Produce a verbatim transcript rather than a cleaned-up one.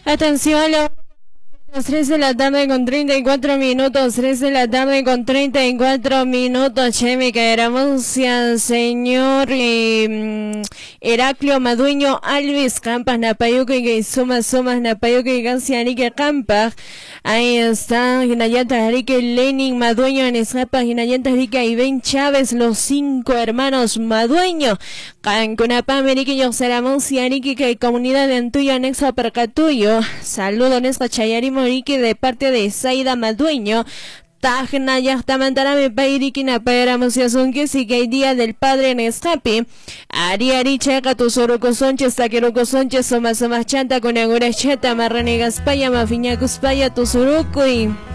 Atención, las tres de la tarde con treinta y cuatro minutos, tres de la tarde con treinta y cuatro minutos, che, me queremos al señor eh, Heraclio Madueño Alves Campas, Napayuque, que suma sumas, Napayuque, Gancianique Campas, ahí está, Ginayanta Arique, Lenin Madueño, en Escapa, Ginayanta Arique, Ivén Chávez, los cinco hermanos Madueño, Cancunapá, Merique, Yoseramos, Arique, que comunidad de Antuyo, anexo a Percatuyo, saludo, Nesca Chayarimo, de parte de Saida Madueño. Tajna Yachtamantarame Pairikina Pairamos Yasunke, si que hay día del padre en Escape. Ari Ari Checa, tu Soruco Sonches, Taqueruco Sonches, Soma Soma Chanta, con Agura Cheta, Marranegas Paya, Mafiñacus Paya, tu Soruco y.